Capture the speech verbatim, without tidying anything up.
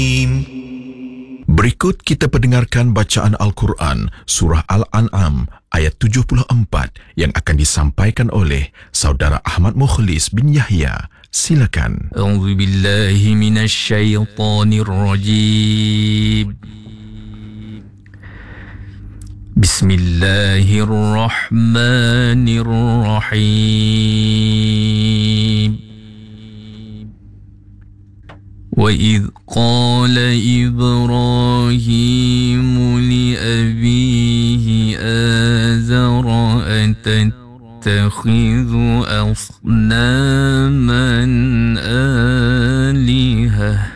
Berikut kita pendengarkan bacaan Al-Quran Surah Al-An'am ayat tujuh puluh empat yang akan disampaikan oleh Saudara Ahmad Mukhlis bin Yahya. Silakan. A'udzu billahi minasy syaithanir rajim. Bismillahirrahmanirrahim. وَإِذْ قَالَ إِبْرَاهِيمُ لِأَبِيهِ آزَرَ أَتَتَّخِذُ أَصْنَامًا آلِهَةً